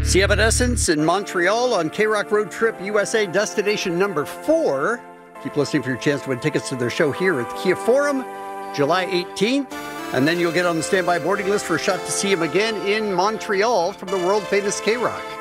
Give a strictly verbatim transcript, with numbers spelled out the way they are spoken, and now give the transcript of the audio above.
See Evanescence in Montreal on K-Rock Road Trip U S A destination number four. Keep listening for your chance to win tickets to their show here at the Kia Forum, July eighteenth. And then you'll get on the standby boarding list for a shot to see him again in Montreal from the world-famous K-Rock.